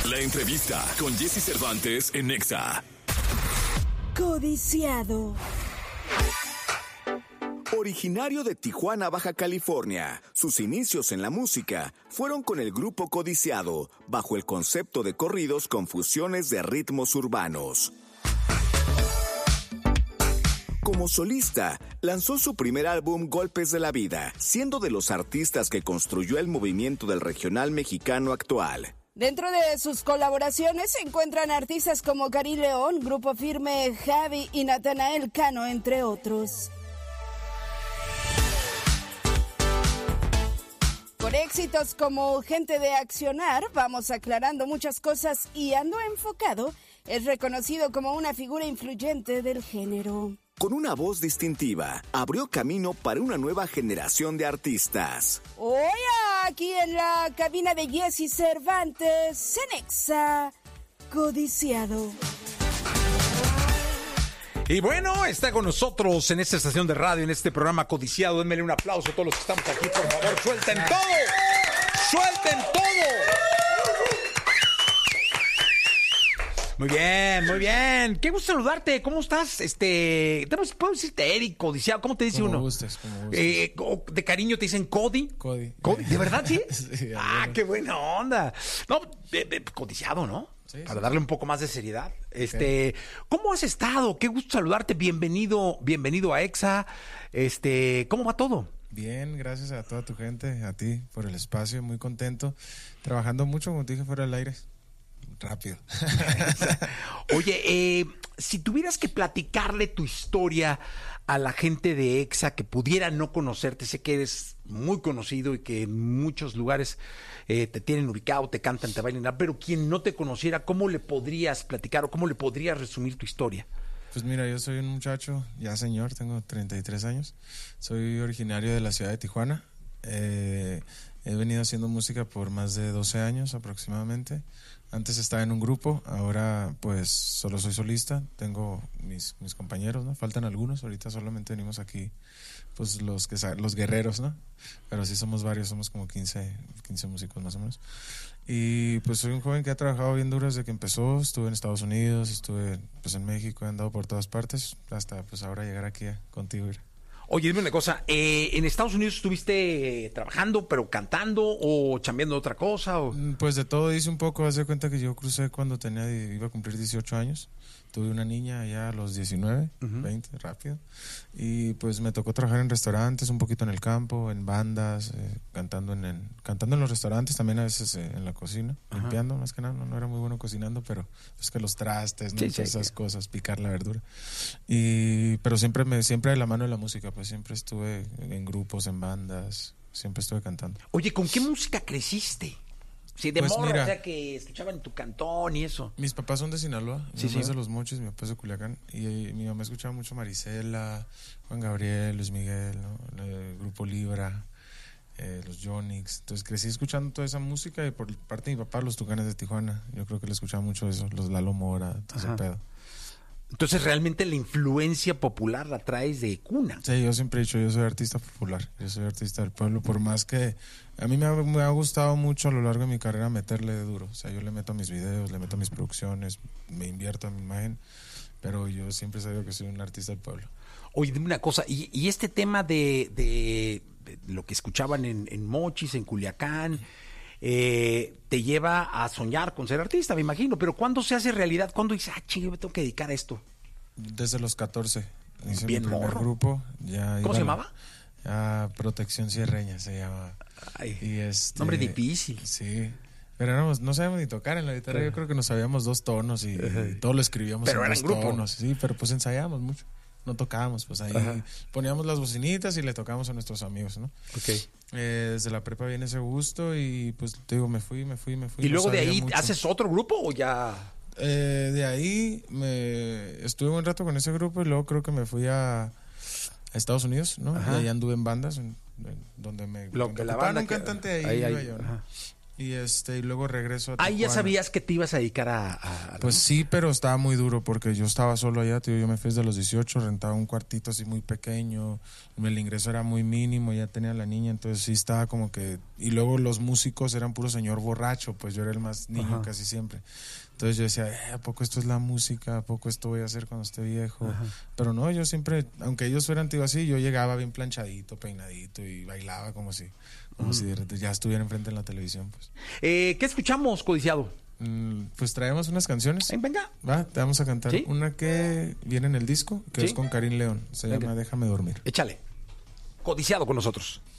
La entrevista con Jesse Cervantes en Nexa. Codiciado. Originario de Tijuana, Baja California, sus inicios en la música fueron con el grupo Codiciado, bajo el concepto de corridos con fusiones de ritmos urbanos. Como solista, lanzó su primer álbum Golpes de la Vida, siendo de los artistas que construyó el movimiento del regional mexicano actual. Dentro de sus colaboraciones se encuentran artistas como Karim León, Grupo Firme, Javi y Natanael Cano, entre otros. Por éxitos como Gente de Accionar, Vamos Aclarando Muchas Cosas y Ando Enfocado, es reconocido como una figura influyente del género. Con una voz distintiva, abrió camino para una nueva generación de artistas. Hoy aquí en la cabina de Jesse Cervantes, en Nexa, Codiciado. Y bueno, está con nosotros en esta estación de radio, en este programa Codiciado. Denmele un aplauso a todos los que estamos aquí, por favor. ¡Suelten todo! ¡Suelten todo! Muy bien, muy bien. Qué gusto saludarte. ¿Cómo estás? ¿Puedo decirte Eric, Codiciado? ¿Cómo te dice como uno? Gustes, como gustes. De cariño te dicen Cody. Cody. ¿De verdad, sí? Sí, Ah, qué buena onda. No, Codiciado, ¿no? Sí, Para sí. darle un poco más de seriedad. ¿Cómo has estado? Qué gusto saludarte. Bienvenido a EXA. ¿Cómo va todo? Bien, gracias a toda tu gente, a ti por el espacio, muy contento. Trabajando mucho, como te dije, fuera del aire. Rápido. Oye, si tuvieras que platicarle tu historia a la gente de EXA que pudiera no conocerte, sé que eres muy conocido y que en muchos lugares te tienen ubicado, te cantan, te bailan, pero quien no te conociera, ¿cómo le podrías platicar o cómo le podrías resumir tu historia? Pues mira, yo soy un muchacho, ya señor, tengo 33 años. Soy originario de la ciudad de Tijuana. He venido haciendo música por más de 12 años aproximadamente. Antes estaba en un grupo, ahora pues solo soy solista. Tengo mis compañeros, ¿no? Faltan algunos, ahorita solamente venimos aquí pues los guerreros, ¿no? Pero sí somos varios, somos como 15 músicos más o menos. Y pues soy un joven que ha trabajado bien duro desde que empezó. Estuve en Estados Unidos, estuve pues en México, he andado por todas partes hasta pues ahora llegar aquí contigo. Oye, dime una cosa, ¿en Estados Unidos estuviste trabajando, pero cantando o chambeando otra cosa? O... Pues de todo hice un poco. Haz de cuenta que yo crucé cuando iba a cumplir 18 años. Tuve una niña allá a los 19, 20, rápido. Y pues me tocó trabajar en restaurantes, un poquito en el campo, en bandas, cantando en los restaurantes, también a veces en la cocina, limpiando, más que nada. No era muy bueno cocinando, pero es que los trastes, ¿no? Sí, Todas esas sí. cosas, picar la verdura. Pero siempre de la mano de la música, pues siempre estuve en grupos, en bandas, siempre estuve cantando. Oye, ¿con qué música creciste? Sí, de Pues morro, mira, o sea, que escuchaban tu cantón y eso. Mis papás son de Sinaloa, mi Sí, mamá es sí. de Los Mochis, mi papá es de Culiacán. Y mi mamá escuchaba mucho Marisela, Juan Gabriel, Luis Miguel, ¿no? El Grupo Libra, los Yonix. Entonces crecí escuchando toda esa música y por parte de mi papá, los Tucanes de Tijuana. Yo creo que le escuchaba mucho eso, los Lalo Mora, todo ese Ajá. pedo. Entonces, realmente la influencia popular la traes de cuna. Sí, yo siempre he dicho, yo soy artista popular, yo soy artista del pueblo, por más que a mí me ha gustado mucho a lo largo de mi carrera meterle duro. O sea, yo le meto a mis videos, le meto a mis producciones, me invierto en mi imagen, pero yo siempre sabido que soy un artista del pueblo. Oye, dime una cosa, y este tema de lo que escuchaban en Mochis, en Culiacán, te lleva a soñar con ser artista, me imagino, pero ¿cuándo se hace realidad? ¿Cuándo dices, chingue, me tengo que dedicar a esto? Desde los 14 hice Bien mi primer morro. grupo. ¿Cómo se llamaba? Protección Sierreña se llama. Ay, Y nombre difícil. Sí. Pero no sabíamos ni tocar en la guitarra. Yo creo que nos sabíamos 2 tonos y todo lo escribíamos Pero en era en 2 grupo. tonos. Sí, pero pues ensayábamos mucho. No tocábamos, pues ahí poníamos las bocinitas y le tocábamos a nuestros amigos, ¿no? Okay. Desde la prepa viene ese gusto y pues te digo, me fui. ¿Y luego no de sabía ahí mucho. haces otro grupo o ya...? De ahí estuve un rato con ese grupo y luego creo que me fui a Estados Unidos, ¿no? Ajá. Y ahí anduve en bandas donde Lo donde que la ocupaban banda un que- cantante ahí, ahí, iba yo, ¿no? ajá. Y luego regreso a Ahí ya Tijuana. sabías que te ibas a dedicar a Pues sí, pero estaba muy duro porque yo estaba solo allá, tío. Yo me fui desde los 18, rentaba un cuartito así muy pequeño, el ingreso era muy mínimo, ya tenía la niña, entonces sí estaba como que... Y luego los músicos eran puro señor borracho, pues yo era el más niño casi siempre. Entonces yo decía, ¿a poco esto es la música? ¿A poco esto voy a hacer cuando esté viejo? Pero no, yo siempre, aunque ellos fueran tío así, yo llegaba bien planchadito, peinadito y bailaba como si ya estuviera enfrente en la televisión, pues. ¿Qué escuchamos, Codiciado? Pues traemos unas canciones. Venga. Va, te vamos a cantar una que viene en el disco, que ¿Sí? es con Karim León. Se llama Déjame dormir. Échale. Codiciado con nosotros.